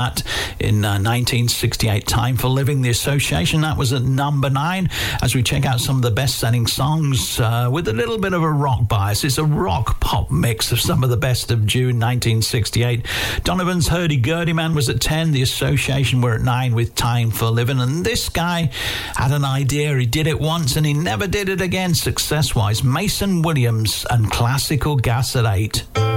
in 1968, Time for Living, The Association. That was at number 9. As we check out some of the best-selling songs with a little bit of a rock bias. It's a rock-pop mix of some of the best of June 1968. Donovan's Hurdy-Gurdy Man was at 10. The Association were at 9 with Time for Living. And this guy had an idea. He did it once and he never did it again success-wise. Mason Williams and Classical Gas at 8.